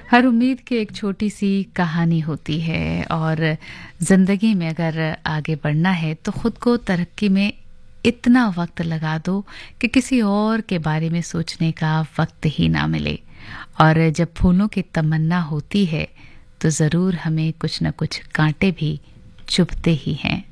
हर उम्मीद की एक छोटी सी कहानी होती है और ज़िंदगी में अगर आगे बढ़ना है तो ख़ुद को तरक्की में इतना वक्त लगा दो कि किसी और के बारे में सोचने का वक्त ही ना मिले। और जब फूलों की तमन्ना होती है तो ज़रूर हमें कुछ न कुछ कांटे भी चुभते ही हैं।